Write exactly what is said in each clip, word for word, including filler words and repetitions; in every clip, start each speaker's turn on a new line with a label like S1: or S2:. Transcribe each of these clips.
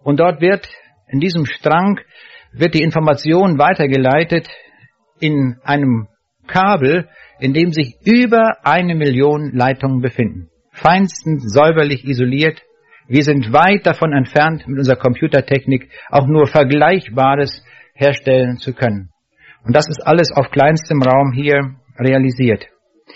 S1: Und dort wird, in diesem Strang, wird die Information weitergeleitet in einem Kabel, in dem sich über eine Million Leitungen befinden. Feinstens säuberlich isoliert. Wir sind weit davon entfernt, mit unserer Computertechnik auch nur Vergleichbares herstellen zu können. Und das ist alles auf kleinstem Raum hier realisiert.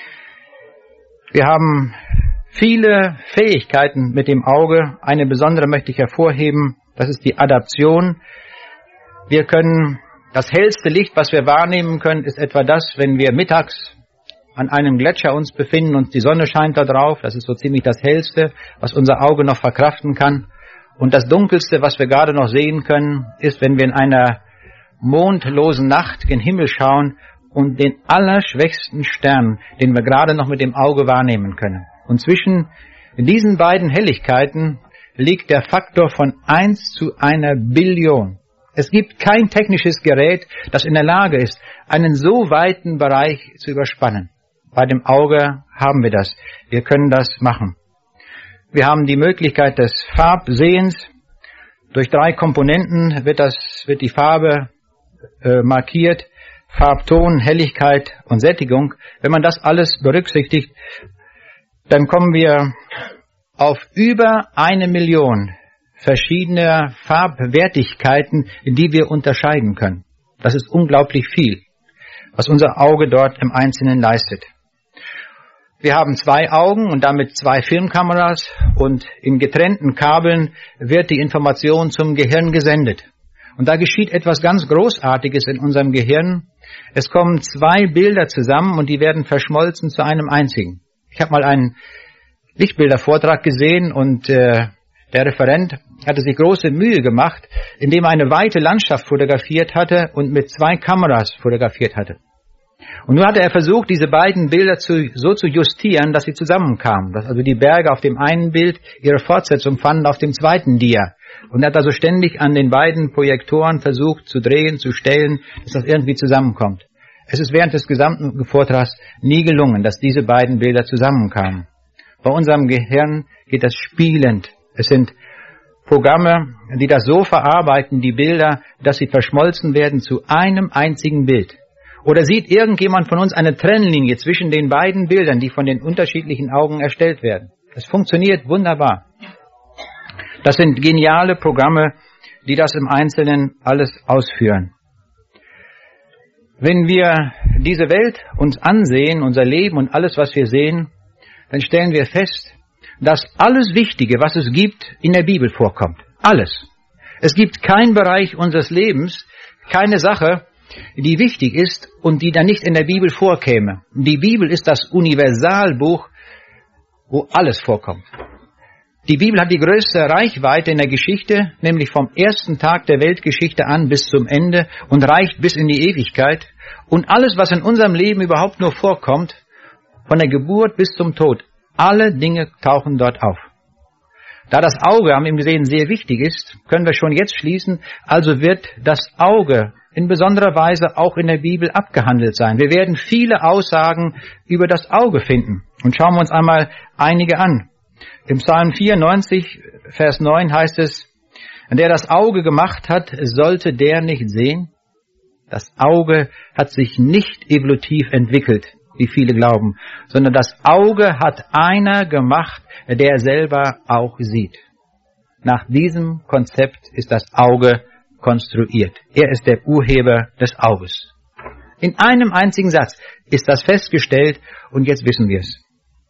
S1: Wir haben viele Fähigkeiten mit dem Auge. Eine besondere möchte ich hervorheben, das ist die Adaption. Wir können, das hellste Licht, was wir wahrnehmen können, ist etwa das, wenn wir mittags an einem Gletscher uns befinden und die Sonne scheint da drauf. Das ist so ziemlich das hellste, was unser Auge noch verkraften kann. Und das dunkelste, was wir gerade noch sehen können, ist, wenn wir in einer mondlosen Nacht gen Himmel schauen und den allerschwächsten Stern, den wir gerade noch mit dem Auge wahrnehmen können. Und zwischen diesen beiden Helligkeiten liegt der Faktor von eins zu einer Billion. Es gibt kein technisches Gerät, das in der Lage ist, einen so weiten Bereich zu überspannen. Bei dem Auge haben wir das. Wir können das machen. Wir haben die Möglichkeit des Farbsehens. Durch drei Komponenten wird das, wird die Farbe äh, markiert. Farbton, Helligkeit und Sättigung. Wenn man das alles berücksichtigt, dann kommen wir auf über eine Million verschiedene Farbwertigkeiten, die wir unterscheiden können. Das ist unglaublich viel, was unser Auge dort im Einzelnen leistet. Wir haben zwei Augen und damit zwei Filmkameras und in getrennten Kabeln wird die Information zum Gehirn gesendet. Und da geschieht etwas ganz Großartiges in unserem Gehirn. Es kommen zwei Bilder zusammen und die werden verschmolzen zu einem einzigen. Ich habe mal einen Lichtbildervortrag gesehen und äh, der Referent hatte sich große Mühe gemacht, indem er eine weite Landschaft fotografiert hatte und mit zwei Kameras fotografiert hatte. Und nun hatte er versucht, diese beiden Bilder zu, so zu justieren, dass sie zusammenkamen. Dass also die Berge auf dem einen Bild ihre Fortsetzung fanden auf dem zweiten Dia. Und er hat also ständig an den beiden Projektoren versucht zu drehen, zu stellen, dass das irgendwie zusammenkommt. Es ist während des gesamten Vortrags nie gelungen, dass diese beiden Bilder zusammenkamen. Bei unserem Gehirn geht das spielend. Es sind Programme, die das so verarbeiten, die Bilder, dass sie verschmolzen werden zu einem einzigen Bild. Oder sieht irgendjemand von uns eine Trennlinie zwischen den beiden Bildern, die von den unterschiedlichen Augen erstellt werden? Das funktioniert wunderbar. Das sind geniale Programme, die das im Einzelnen alles ausführen. Wenn wir diese Welt uns ansehen, unser Leben und alles, was wir sehen, dann stellen wir fest, dass alles Wichtige, was es gibt, in der Bibel vorkommt. Alles. Es gibt keinen Bereich unseres Lebens, keine Sache, die wichtig ist und die dann nicht in der Bibel vorkäme. Die Bibel ist das Universalbuch, wo alles vorkommt. Die Bibel hat die größte Reichweite in der Geschichte, nämlich vom ersten Tag der Weltgeschichte an bis zum Ende und reicht bis in die Ewigkeit. Und alles, was in unserem Leben überhaupt nur vorkommt, von der Geburt bis zum Tod, alle Dinge tauchen dort auf. Da das Auge, haben wir gesehen, sehr wichtig ist, können wir schon jetzt schließen, also wird das Auge in besonderer Weise auch in der Bibel abgehandelt sein. Wir werden viele Aussagen über das Auge finden. Und schauen wir uns einmal einige an. Im Psalm vierundneunzig, Vers neun heißt es, der das Auge gemacht hat, sollte der nicht sehen? Das Auge hat sich nicht evolutiv entwickelt, wie viele glauben, sondern das Auge hat einer gemacht, der selber auch sieht. Nach diesem Konzept ist das Auge konstruiert. Er ist der Urheber des Auges. In einem einzigen Satz ist das festgestellt und jetzt wissen wir es.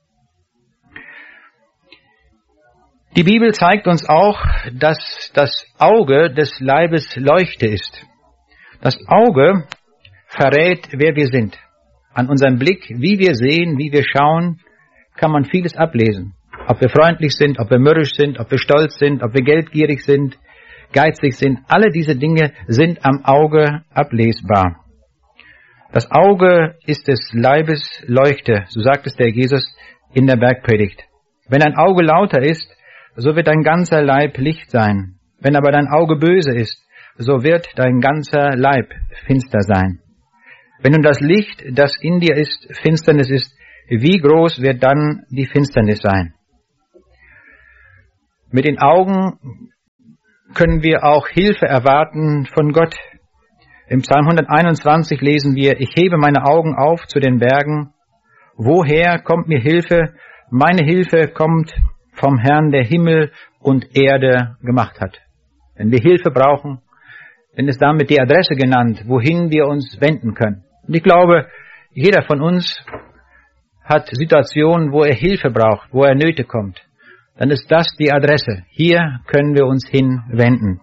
S1: Die Bibel zeigt uns auch, dass das Auge des Leibes Leuchte ist. Das Auge verrät, wer wir sind. An unserem Blick, wie wir sehen, wie wir schauen, kann man vieles ablesen. Ob wir freundlich sind, ob wir mürrisch sind, ob wir stolz sind, ob wir geldgierig sind, geizig sind. Alle diese Dinge sind am Auge ablesbar. Das Auge ist des Leibes Leuchte, so sagt es der Jesus in der Bergpredigt. Wenn dein Auge lauter ist, so wird dein ganzer Leib Licht sein. Wenn aber dein Auge böse ist, so wird dein ganzer Leib finster sein. Wenn nun das Licht, das in dir ist, Finsternis ist, wie groß wird dann die Finsternis sein? Mit den Augen können wir auch Hilfe erwarten von Gott. Im Psalm hunderteinundzwanzig lesen wir, ich hebe meine Augen auf zu den Bergen. Woher kommt mir Hilfe? Meine Hilfe kommt vom Herrn, der Himmel und Erde gemacht hat. Wenn wir Hilfe brauchen, dann ist damit die Adresse genannt, wohin wir uns wenden können. Und ich glaube, jeder von uns hat Situationen, wo er Hilfe braucht, wo er Nöte kommt. Dann ist das die Adresse. Hier können wir uns hinwenden.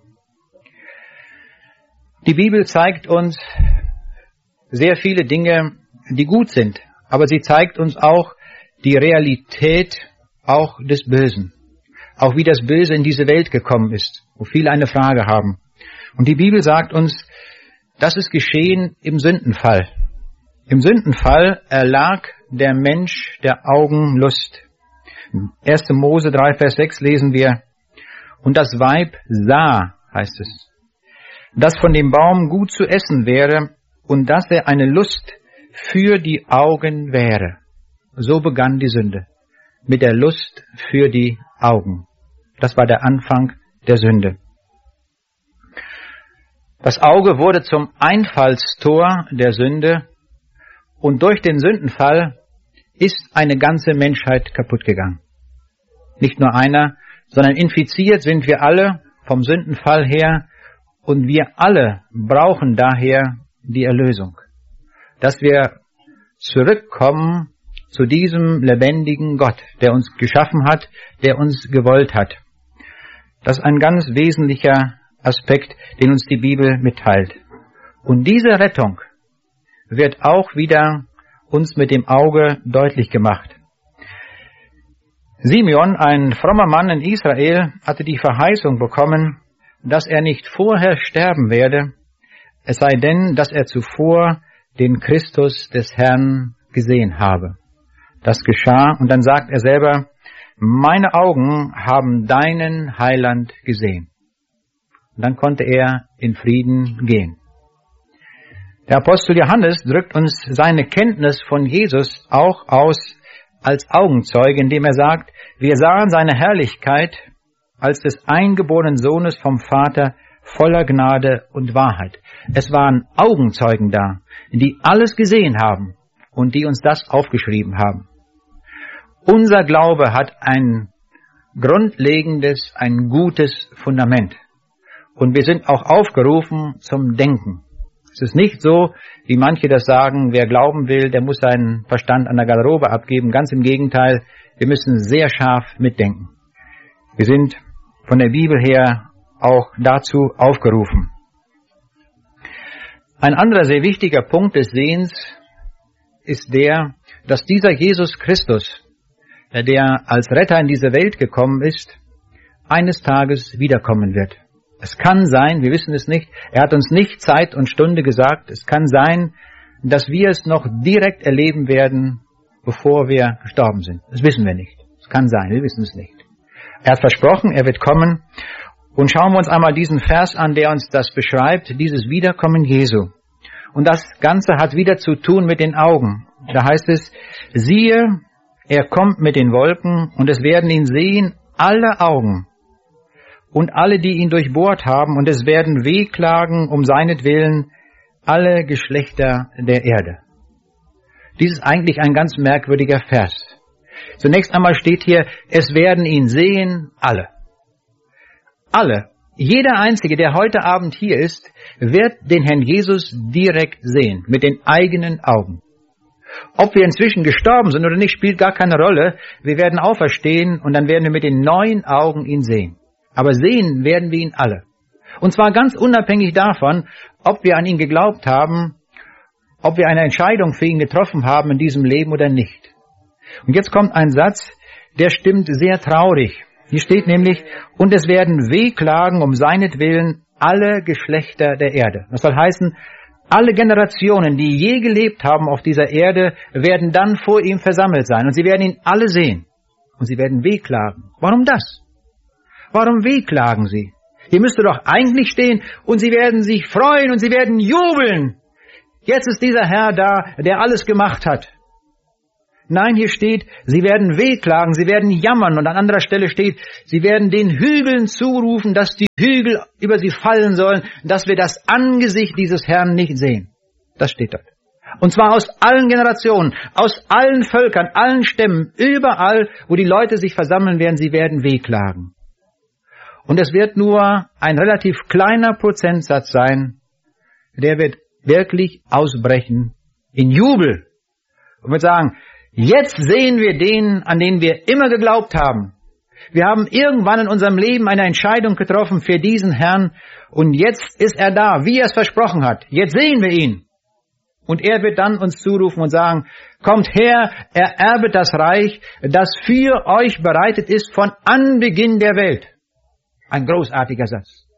S1: Die Bibel zeigt uns sehr viele Dinge, die gut sind, aber sie zeigt uns auch die Realität auch des Bösen. Auch wie das Böse in diese Welt gekommen ist, wo viele eine Frage haben. Und die Bibel sagt uns, das ist geschehen im Sündenfall. Im Sündenfall erlag der Mensch der Augenlust. In erster Mose drei, Vers sechs lesen wir, und das Weib sah, heißt es, dass von dem Baum gut zu essen wäre und dass er eine Lust für die Augen wäre. So begann die Sünde, mit der Lust für die Augen. Das war der Anfang der Sünde. Das Auge wurde zum Einfallstor der Sünde und durch den Sündenfall ist eine ganze Menschheit kaputt gegangen. Nicht nur einer, sondern infiziert sind wir alle vom Sündenfall her. Und wir alle brauchen daher die Erlösung, dass wir zurückkommen zu diesem lebendigen Gott, der uns geschaffen hat, der uns gewollt hat. Das ist ein ganz wesentlicher Aspekt, den uns die Bibel mitteilt. Und diese Rettung wird auch wieder uns mit dem Auge deutlich gemacht. Simeon, ein frommer Mann in Israel, hatte die Verheißung bekommen, dass er nicht vorher sterben werde, es sei denn, dass er zuvor den Christus des Herrn gesehen habe. Das geschah, und dann sagt er selber, meine Augen haben deinen Heiland gesehen. Und dann konnte er in Frieden gehen. Der Apostel Johannes drückt uns seine Kenntnis von Jesus auch aus als Augenzeuge, indem er sagt, wir sahen seine Herrlichkeit als des eingeborenen Sohnes vom Vater, voller Gnade und Wahrheit. Es waren Augenzeugen da, die alles gesehen haben und die uns das aufgeschrieben haben. Unser Glaube hat ein grundlegendes, ein gutes Fundament. Und wir sind auch aufgerufen zum Denken. Es ist nicht so, wie manche das sagen, wer glauben will, der muss seinen Verstand an der Garderobe abgeben. Ganz im Gegenteil, wir müssen sehr scharf mitdenken. Wir sind von der Bibel her auch dazu aufgerufen. Ein anderer sehr wichtiger Punkt des Sehens ist der, dass dieser Jesus Christus, der als Retter in diese Welt gekommen ist, eines Tages wiederkommen wird. Es kann sein, wir wissen es nicht, er hat uns nicht Zeit und Stunde gesagt, es kann sein, dass wir es noch direkt erleben werden, bevor wir gestorben sind. Das wissen wir nicht. Es kann sein, wir wissen es nicht. Er hat versprochen, er wird kommen. Und schauen wir uns einmal diesen Vers an, der uns das beschreibt, dieses Wiederkommen Jesu. Und das Ganze hat wieder zu tun mit den Augen. Da heißt es, siehe, er kommt mit den Wolken und es werden ihn sehen alle Augen und alle, die ihn durchbohrt haben, und es werden wehklagen um seinetwillen alle Geschlechter der Erde. Dies ist eigentlich ein ganz merkwürdiger Vers. Zunächst einmal steht hier, es werden ihn sehen alle. Alle, jeder Einzige, der heute Abend hier ist, wird den Herrn Jesus direkt sehen, mit den eigenen Augen. Ob wir inzwischen gestorben sind oder nicht, spielt gar keine Rolle. Wir werden auferstehen und dann werden wir mit den neuen Augen ihn sehen. Aber sehen werden wir ihn alle. Und zwar ganz unabhängig davon, ob wir an ihn geglaubt haben, ob wir eine Entscheidung für ihn getroffen haben in diesem Leben oder nicht. Und jetzt kommt ein Satz, der stimmt sehr traurig. Hier steht nämlich, und es werden wehklagen um seinetwillen alle Geschlechter der Erde. Das soll heißen, alle Generationen, die je gelebt haben auf dieser Erde, werden dann vor ihm versammelt sein. Und sie werden ihn alle sehen. Und sie werden wehklagen. Warum das? Warum wehklagen sie? Hier müsste doch eigentlich stehen, und sie werden sich freuen und sie werden jubeln. Jetzt ist dieser Herr da, der alles gemacht hat. Nein, hier steht, sie werden wehklagen, sie werden jammern. Und an anderer Stelle steht, sie werden den Hügeln zurufen, dass die Hügel über sie fallen sollen, dass wir das Angesicht dieses Herrn nicht sehen. Das steht dort. Und zwar aus allen Generationen, aus allen Völkern, allen Stämmen, überall, wo die Leute sich versammeln werden, sie werden wehklagen. Und es wird nur ein relativ kleiner Prozentsatz sein, der wird wirklich ausbrechen in Jubel und wird sagen, jetzt sehen wir den, an den wir immer geglaubt haben. Wir haben irgendwann in unserem Leben eine Entscheidung getroffen für diesen Herrn und jetzt ist er da, wie er es versprochen hat. Jetzt sehen wir ihn. Und er wird dann uns zurufen und sagen, kommt her, ererbet das Reich, das für euch bereitet ist von Anbeginn der Welt. Ein großartiger Satz.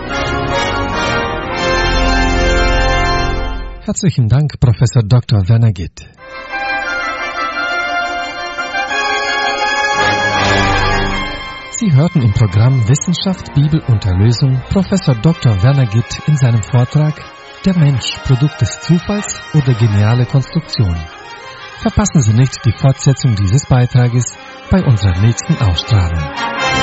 S2: Herzlichen Dank, Professor Doktor Werner Gitt. Sie hörten im Programm Wissenschaft, Bibel und Erlösung Professor Doktor Werner Gitt in seinem Vortrag Der Mensch, Produkt des Zufalls oder geniale Konstruktion. Verpassen Sie nicht die Fortsetzung dieses Beitrages bei unserer nächsten Ausstrahlung.